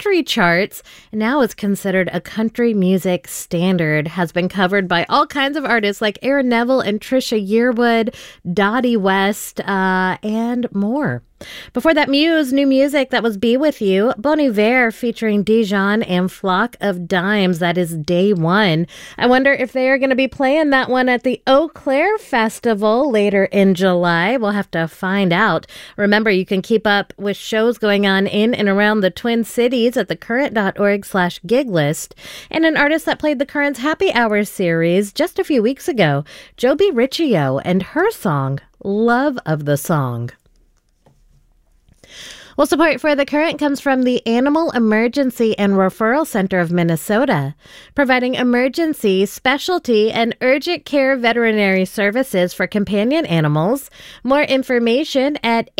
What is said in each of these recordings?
country charts. And now it's considered a country music standard. Has been covered by all kinds of artists like Aaron Neville and Trisha Yearwood, Dottie West, and more. Before that, Muse, new music, that was Be With You. Bon Iver featuring Dijon and Flock of Dimes, that is Day One. I wonder if they are going to be playing that one at the Eau Claire Festival later in July. We'll have to find out. Remember, you can keep up with shows going on in and around the Twin Cities at thecurrent.org/gig list. And an artist that played the Current's Happy Hour series just a few weeks ago, Joby Riccio, and her song, Love of the Song. Well, support for The Current comes from the Animal Emergency and Referral Center of Minnesota, providing emergency, specialty, and urgent care veterinary services for companion animals. More information at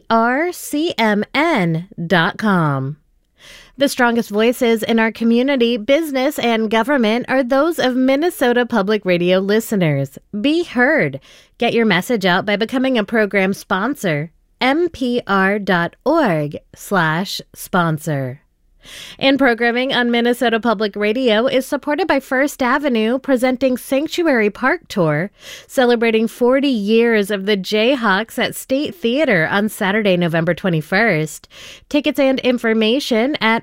aercmn.com. The strongest voices in our community, business, and government are those of Minnesota Public Radio listeners. Be heard. Get your message out by becoming a program sponsor. mpr.org/sponsor. And programming on Minnesota Public Radio is supported by First Avenue, presenting Sanctuary Park Tour, celebrating 40 years of the Jayhawks at State Theater on Saturday, November 21st. Tickets and information at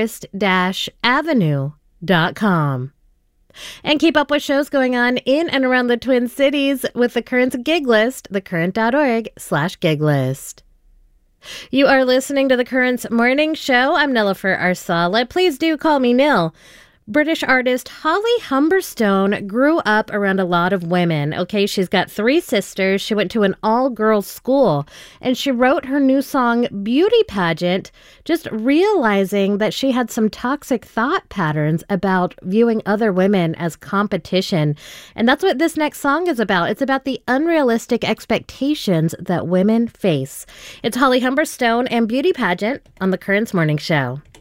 first-avenue.com. And keep up with shows going on in and around the Twin Cities with The Current's gig list, thecurrent.org/gig list. You are listening to The Current's Morning Show. I'm Nilofer Arsala. Please do call me Nil. British artist Holly Humberstone grew up around a lot of women. Okay, she's got 3 sisters. She went to an all-girls school, and she wrote her new song, Beauty Pageant, just realizing that she had some toxic thought patterns about viewing other women as competition. And that's what this next song is about. It's about the unrealistic expectations that women face. It's Holly Humberstone and Beauty Pageant on The Current's Morning Show.